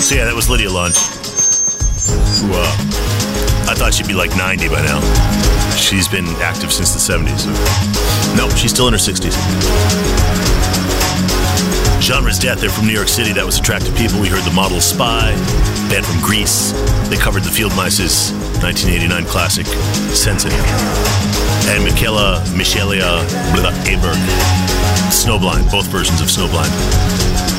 So yeah, that was Lydia Lunch. Who, I thought she'd be like 90 by now. She's been active since the 70s. Nope, she's still in her 60s. Genre's Death, they're from New York City. That was Attractive People. We heard The Model Spy, band from Greece. They covered the Field Mice's 1989 classic, Sensitive. And Michaela Aberg, Snowblind, both versions of Snowblind.